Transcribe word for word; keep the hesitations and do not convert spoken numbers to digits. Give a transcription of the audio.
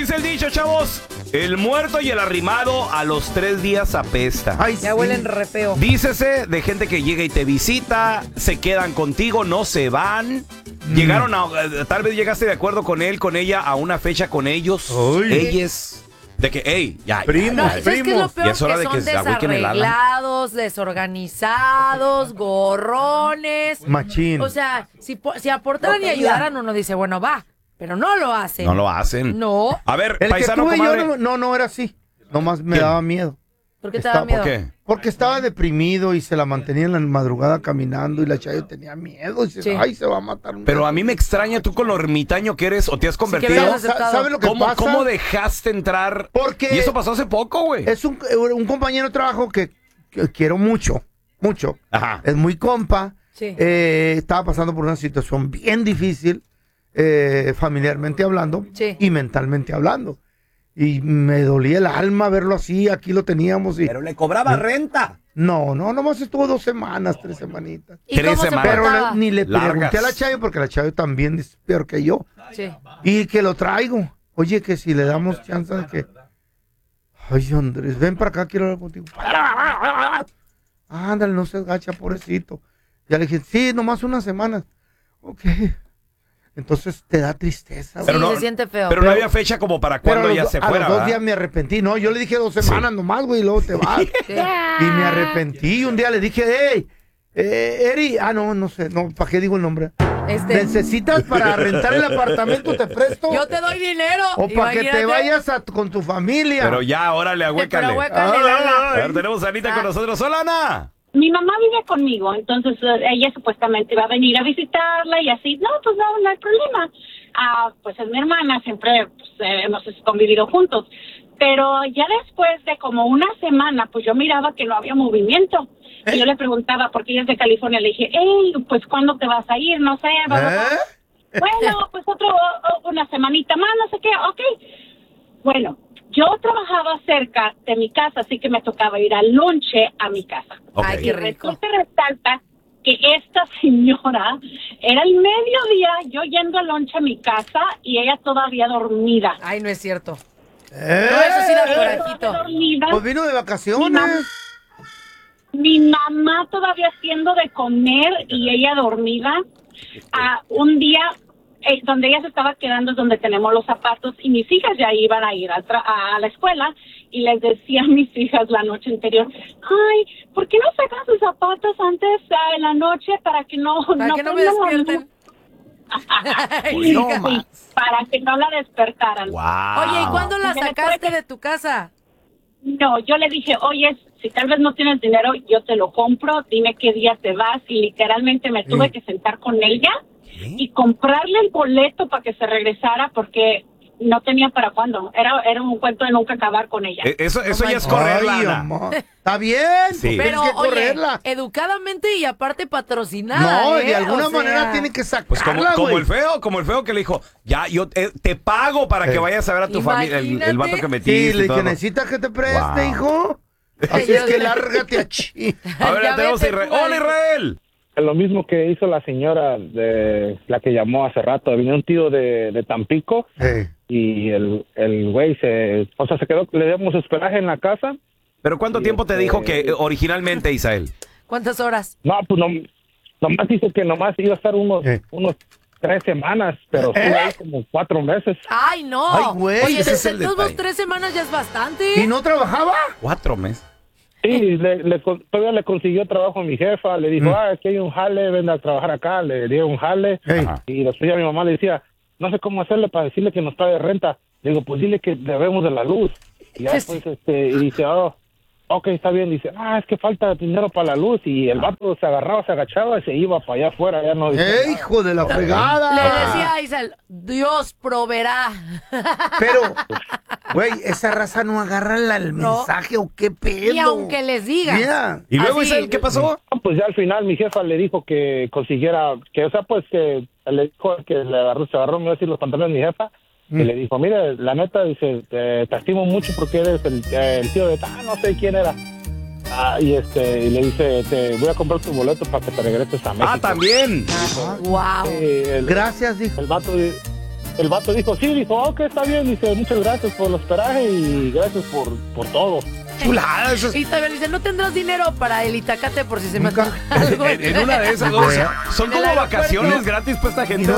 dice el dicho, chavos, el muerto y el arrimado a los tres días apesta. Ay, Ya sí. huelen re feo. Dícese de gente que llega y te visita, se quedan contigo, no se van. Mm. Llegaron a, eh, tal vez llegaste de acuerdo con él, con ella, a una fecha con ellos, Uy. ellas, de que, hey, ya, ya, Primo. No, ya, ¿sabes qué es lo Y peor? es hora Que de son que se agüiquen el ala. desarreglados, desorganizados, gorrones. Machín. O sea, si, po- si aportaran y ayudaran, uno dice, bueno, va. Pero no lo hacen. No lo hacen. No. A ver, el que paisano, tuve comadre. yo no, no, no era así. Nomás me ¿Quién? daba miedo. ¿Por qué te Está- da miedo? ¿Por qué? Porque estaba deprimido y se la mantenía en la madrugada caminando y la Chayo tenía miedo. Y dice, Sí. ay, se va a matar. un Pero a gato". mí me extraña tú con lo ermitaño que eres o te has que convertido. hubieras Sa- aceptado. ¿Sabe lo que ¿Cómo, pasa? cómo dejaste entrar? Porque Y eso pasó hace poco, güey. es un, un compañero de trabajo que, que quiero mucho, mucho. Ajá. Es muy compa. Sí. Eh, estaba pasando por una situación bien difícil, eh, familiarmente hablando Sí. y mentalmente hablando. Y me dolía el alma verlo así, aquí lo teníamos. Y... le cobraba renta. No, no, nomás estuvo dos semanas, tres semanitas. ¿Y Tres cómo se semanas. Pero portaba? le- ni le Largas. pregunté a la Chayo porque la Chayo también es peor que yo. Sí. Y que lo traigo. Oye, que si le damos chance de que... Ay, Andrés, ven para acá, quiero hablar contigo. Ándale, no se agacha, pobrecito. Ya le dije, sí, nomás unas semanas. Ok. Entonces te da tristeza. Sí, Pero no- se siente feo. Pero no había fecha como para Pero cuando a ella los, se a fuera. los dos ¿verdad? días me arrepentí. No, yo le dije dos semanas nomás, güey, y luego te vas. Sí. Y me arrepentí. Y un día le dije, hey, eh, Eri. Ah, no, no sé. No, ¿para qué digo el nombre? Este, ¿Necesitas para rentar el apartamento? ¿Te presto? yo te doy dinero. O para que te Imagínate. vayas a- con tu familia. Pero ya, órale, agüécale. Pero ahuécale, Lala. A ver, tenemos a Anita con nosotros. Hola, Ana. Mi mamá vive conmigo, entonces eh, ella supuestamente iba a venir a visitarla y así, no, pues no, no hay problema. Ah, pues es mi hermana, siempre pues, eh, hemos convivido juntos. Pero ya después de como una semana, pues yo miraba que no había movimiento. Y yo le preguntaba, porque ella es de California, le dije, hey, pues ¿cuándo te vas a ir? No sé, bla, bla, bla. ¿Eh? Bueno, pues otro, o- una semanita más, no sé qué, ok. Bueno, yo trabajaba cerca de mi casa, así que me tocaba ir al lonche a mi casa. Ok. Ay, Y qué rico. resulta y resalta que esta señora era el mediodía, yo yendo al lonche a mi casa y ella todavía dormida. Ay, no es cierto. ¿Eh? No, eso sí da Ella corajito. todavía dormida. Pues vino de Mi mamá- vacaciones. Mi mamá todavía haciendo de comer y ella dormida. Ah, un día, eh, donde ella se estaba quedando es donde tenemos los zapatos y mis hijas ya iban a ir a, tra- a la escuela y les decía a mis hijas la noche anterior, ay, ¿por qué no sacas sus zapatos antes ah, en la noche para que no... Para que no me prendan la despierten. Uy, no luz? más. Sí, para que no la despertaran. Wow. Oye, ¿y cuándo la Y después sacaste de- de tu casa? No, yo le dije, oye, si tal vez no tienes dinero, yo te lo compro, dime qué día te vas. Y literalmente me tuve Sí. que sentar con ella y comprarle el boleto para que se regresara porque no tenía para cuándo. Era, era un cuento de nunca acabar con ella. Eh, Eso, eso ya es Ay, correrla, Ana. amor. Está bien, Sí. pues Pero, tienes que oye, correrla. educadamente y aparte patrocinada. No, ¿eh? de alguna O sea, manera tiene que Pues como, sacarla, como güey. el feo, como el feo que le dijo, ya, yo eh, te pago para Sí. que vayas a ver a tu familia, el, el vato que Sí, metiste. le y todo. dije, ¿necesitas que te preste, Wow. hijo? Así es que lárgate a chi. A ver, Ya tenemos a vete, Israel. tú, Hola, Israel. Lo mismo que hizo la señora de la que llamó hace rato. Vino un tío de, de Tampico Eh, y el el güey se, o sea, se quedó, le dimos hospedaje en la casa. ¿Pero cuánto Sí, tiempo te este- dijo que eh, originalmente, Isael? ¿Cuántas horas? No, pues no, nomás dice que nomás iba a estar unos, Eh. unos tres semanas, pero ¿Eh? estuvo ahí como cuatro meses. ¡Ay, no! Ay, güey, Oye, ese es desde el todos detalle. tres semanas ya es bastante. ¿Y no trabajaba? Cuatro meses. Sí, le, le con- todavía le consiguió trabajo a mi jefa, le dijo, Mm. ah, aquí hay un jale, ven a trabajar acá, le dio un jale. Ey. Ajá. Y después ya mi mamá le decía, no sé cómo hacerle para decirle que nos pague renta. Le digo, pues dile que debemos de la luz. Y ya Sí, después, este, y dice, oh, ok, está bien. Dice, ah, es que falta dinero para la luz. Y el vato se agarraba, se agachaba y se iba para allá afuera. Ya no decía ¡Eh, nada. hijo de la fregada! Le decía a Isabel, Dios proveerá. Pero, güey, esa raza no agarra la- el No. mensaje o qué pedo. Y aunque les diga. Mira. ¿Y luego, Así. Isael, qué pasó? No, pues ya al final mi jefa le dijo que consiguiera, que o sea, pues que le dijo que le agarró, se agarró, me iba a decir los pantalones de mi jefa. Y le dijo, mire, la neta, dice, te, te estimo mucho porque eres el, el tío de, ah, no sé quién era. Ah, y este, y le dice, te voy a comprar tu boleto para que te regreses a México. Ah, también. Wow. Sí, el, Gracias, dijo. el vato, el vato dijo, sí, dijo, ok, está bien, dice, muchas gracias por el hospedaje y gracias por, por todo. Chulada, eso es- Y todavía le dice, no tendrás dinero para el Itacate por si se me Nunca. antoja algo. en, en una de esas, o sea, son En el como aeropuerto. vacaciones gratis para esta gente.